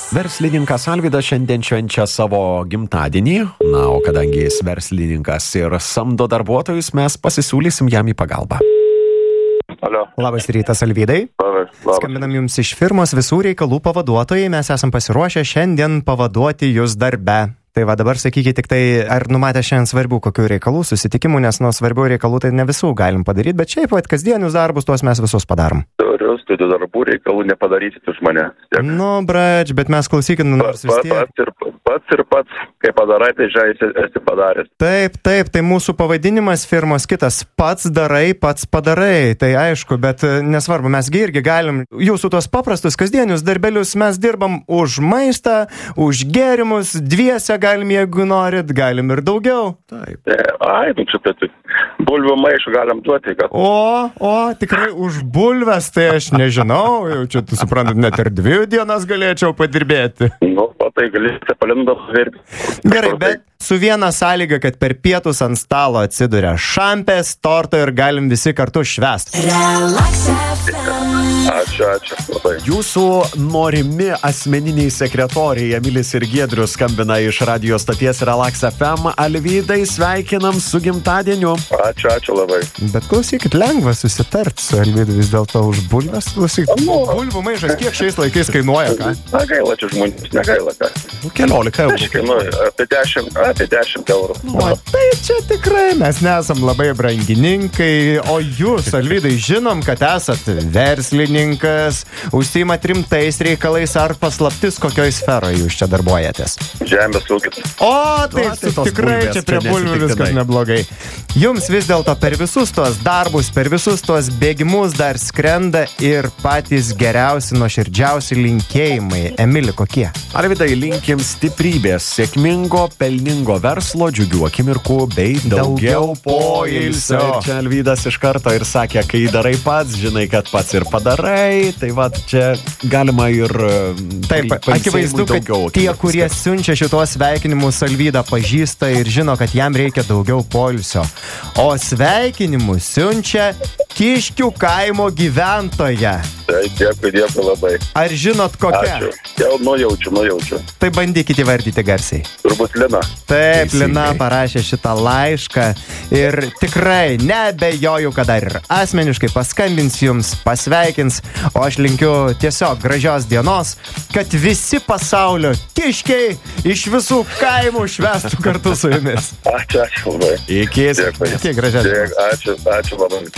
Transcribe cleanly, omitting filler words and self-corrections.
Verslininkas Alvydas šiandien švenčia savo gimtadienį. Na, o kadangi jis verslininkas ir samdo darbuotojus, mes pasisiūlysim jam į pagalbą. Alio. Labas rytas, Alvydai. Labas. Skambinam jums iš firmos Visų reikalų pavaduotojai. Mes esam pasiruošę šiandien pavaduoti jūs darbe. Tai va, dabar sakykite tik tai, ar numatę šiandien svarbių kokių reikalų, susitikimų, nes nuo svarbių reikalų tai ne visų galim padaryti, bet šiaip, kasdienius darbus tuos mes visus padarom. Turiu darbų reikalų, nepadarysit už mane. Tiek. Nu, brač, bet mes klausykit, nors vis tiek. Pats, kai padarai, tai esi padaręs. Taip, tai mūsų pavadinimas firmos kitas. Pats darai, pats padarai. Tai aišku, bet nesvarbu, mesgi irgi galim jūsų tuos paprastus kasdienius darbelius, mes dirbam už maistą, už gėrimus, dviese galim, jeigu norit, galim ir daugiau. Taip. Čia bulvių maišų galim duoti, kad... O, tikrai už bulves, tai aš nežinau, jau čia, tu suprantat, net ir 2 dienas galėčiau padirbėti. Nu, tai galėsite palindos verti. Gerai, bet su viena sąlyga, kad per pietus ant stalo atsiduria šampės, torto ir galim visi kartu švęst. Ačiū. Labai. Jūsų norimi asmeniniai sekretoriai Emilis ir Giedrius skambina iš radio stoties Relax FM. Alvydai, sveikinam su gimtadieniu. Ačiū labai. Bet klausykit, lengva susitart su Alvydu vis dėlto už bulves. Klausykit, bulvų maišas kiek šiais laikais kainuoja, ką? Negaila čia žmonės, negaila ką. 14 eurų. Aš kainuoju apie 10 eurų. O tai čia tikrai mes nesam labai brangininkai, o jūs, Alvydai, žinom, kad esat verslininkas, užsiimat rimtais reikalais, ar paslaptis kokioj sferoje jūs čia darbuojatės? Žemės ūkis. O, tai tikrai čia prie bulvių viskas neblogai. Jums vis dėlto per visus tuos darbus, per visus tuos bėgimus dar skrenda ir patys geriausi, nuoširdžiausi linkėjimai. Emili, kokie? Alvydai, linkim stiprybės, sėkmingo, pelningo verslo, džiugių akimirkų bei daugiau poilsio. Ir čia Alvydas iš karto ir sakė, kai darai pats, žinai, kad pats ir padarai, tai va, čia galima ir taip, akivaizdu, kad tie, kurie siunčia šitos sveikinimus, Alvydą pažįsta ir žino, kad jam reikia daugiau poilsio. O sveikinimus siunčia Kiškių kaimo gyventoja. Dėkui labai. Ar žinot kokia? Ačiū. Jau nujaučiu. Tai bandykite vardyti garsiai. Turbūt Lina. Taip, Lina parašė šitą laišką ir tikrai neabejoju, kad dar ir asmeniškai paskambins jums, pasveikins, o aš linkiu tiesiog gražios dienos, kad visi pasaulio kiškiai iš visų kaimų švęstų kartu su jumis. Ačiū labai. Iki. Iki gražios dienos. Ačiū labai.